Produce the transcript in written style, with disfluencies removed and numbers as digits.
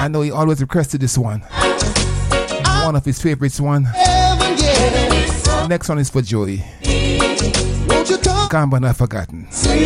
I know he always requested this one. One of his favorites one. Next one is for Joey. Gone but not forgotten.